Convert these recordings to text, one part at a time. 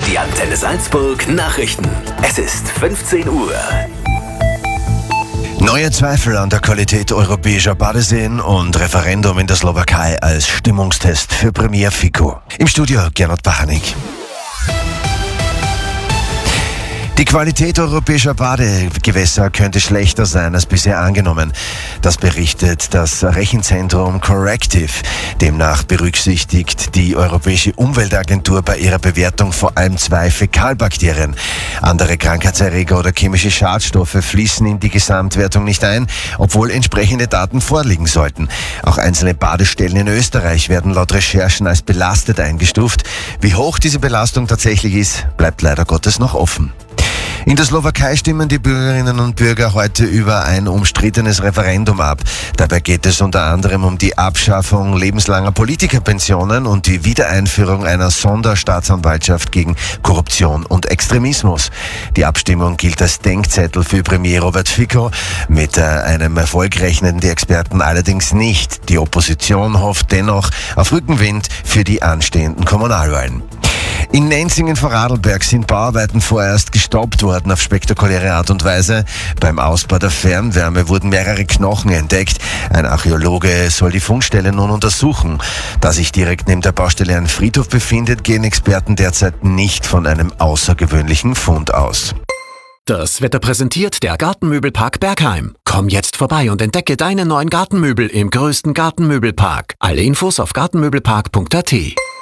Die Antenne Salzburg Nachrichten. Es ist 15 Uhr. Neue Zweifel an der Qualität europäischer Badeseen und Referendum in der Slowakei als Stimmungstest für Premier Fico. Im Studio Gernot Bachanik. Die Qualität europäischer Badegewässer könnte schlechter sein als bisher angenommen. Das berichtet das Rechenzentrum Corrective. Demnach berücksichtigt die Europäische Umweltagentur bei ihrer Bewertung vor allem 2 Fäkalbakterien. Andere Krankheitserreger oder chemische Schadstoffe fließen in die Gesamtwertung nicht ein, obwohl entsprechende Daten vorliegen sollten. Auch einzelne Badestellen in Österreich werden laut Recherchen als belastet eingestuft. Wie hoch diese Belastung tatsächlich ist, bleibt leider Gottes noch offen. In der Slowakei stimmen die Bürgerinnen und Bürger heute über ein umstrittenes Referendum ab. Dabei geht es unter anderem um die Abschaffung lebenslanger Politikerpensionen und die Wiedereinführung einer Sonderstaatsanwaltschaft gegen Korruption und Extremismus. Die Abstimmung gilt als Denkzettel für Premier Robert Fico. Mit einem Erfolg rechnen die Experten allerdings nicht. Die Opposition hofft dennoch auf Rückenwind für die anstehenden Kommunalwahlen. In Nenzingen vor Radlberg sind Bauarbeiten vorerst gestoppt worden auf spektakuläre Art und Weise. Beim Ausbau der Fernwärme wurden mehrere Knochen entdeckt. Ein Archäologe soll die Fundstelle nun untersuchen. Da sich direkt neben der Baustelle ein Friedhof befindet, gehen Experten derzeit nicht von einem außergewöhnlichen Fund aus. Das Wetter präsentiert der Gartenmöbelpark Bergheim. Komm jetzt vorbei und entdecke deine neuen Gartenmöbel im größten Gartenmöbelpark. Alle Infos auf gartenmöbelpark.at.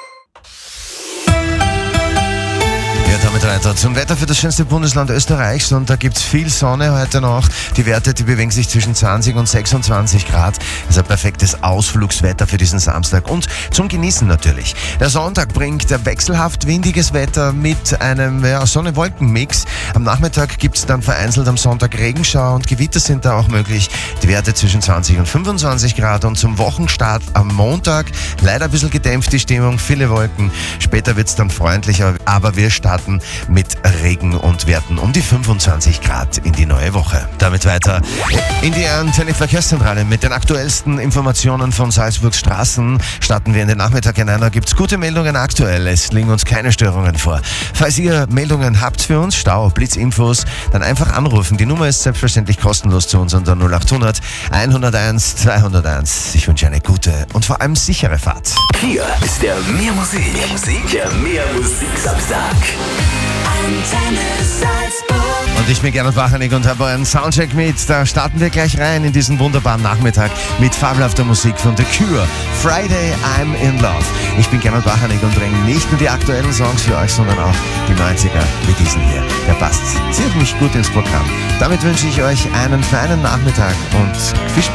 Ja, damit weiter zum Wetter für das schönste Bundesland Österreichs, und da gibt's viel Sonne heute noch. Die Werte, die bewegen sich zwischen 20 und 26 Grad. Das ist ein perfektes Ausflugswetter für diesen Samstag und zum Genießen natürlich. Der Sonntag bringt wechselhaft windiges Wetter mit einem Sonne-Wolken-Mix. Am Nachmittag gibt's dann vereinzelt am Sonntag Regenschauer und Gewitter sind da auch möglich. Die Werte zwischen 20 und 25 Grad und zum Wochenstart am Montag leider ein bisschen gedämpft die Stimmung, viele Wolken. Später wird's dann freundlicher, aber wir starten mit Regen und Werten um die 25 Grad in die neue Woche. Damit weiter in die Antenne Verkehrszentrale mit den aktuellsten Informationen von Salzburgs Straßen. Starten wir in den Nachmittag hinein. Da gibt's gute Meldungen aktuell. Es liegen uns keine Störungen vor. Falls ihr Meldungen habt für uns, Stau, Blitzinfos, dann einfach anrufen. Die Nummer ist selbstverständlich kostenlos zu uns unter 0800 101 201. Ich wünsche eine gute und vor allem sichere Fahrt. Hier ist der Mehr Musik. Der Mehr Musik Samstag. Antenne Salzburg. Und ich bin Gernot Bachanik und habe einen Soundcheck mit. Da starten wir gleich rein in diesen wunderbaren Nachmittag mit fabelhafter Musik von The Cure. Friday, I'm in Love. Ich bin Gernot Bachanik und bringe nicht nur die aktuellen Songs für euch, sondern auch die 90er wie diesen hier. Der passt ziemlich gut ins Programm. Damit wünsche ich euch einen feinen Nachmittag und viel Spaß.